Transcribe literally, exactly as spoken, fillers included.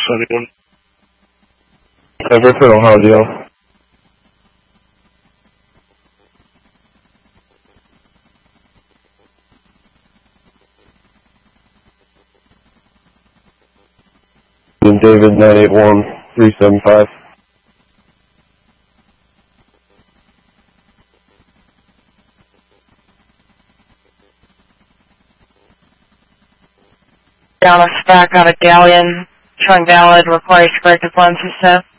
anyone? Everton, Ohio. And David nine eight one three seven five. Down a stack on a galleon, showing valid, requires corrective lens, he said.